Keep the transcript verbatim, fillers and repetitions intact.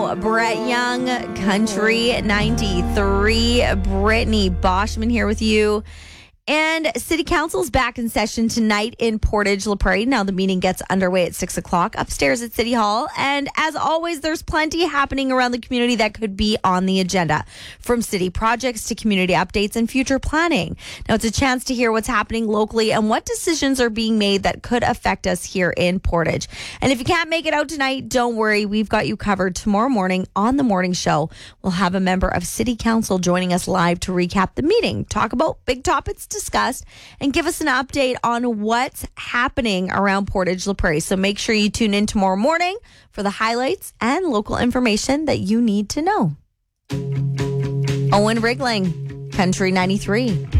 Brett Young, Country ninety-three. Brittany Boschman here with you. And City Council's back in session tonight in Portage La Prairie. Now the meeting gets underway at six o'clock upstairs at City Hall. And as always, there's plenty happening around the community that could be on the agenda, from city projects to community updates and future planning. Now it's a chance to hear what's happening locally and what decisions are being made that could affect us here in Portage. And if you can't make it out tonight, don't worry. We've got you covered tomorrow morning on the morning show. We'll have a member of City Council joining us live to recap the meeting, talk about big topics discussed, and give us an update on what's happening around Portage La Prairie. So make sure you tune in tomorrow morning for the highlights and local information that you need to know. Owen Rigling, Country ninety-three.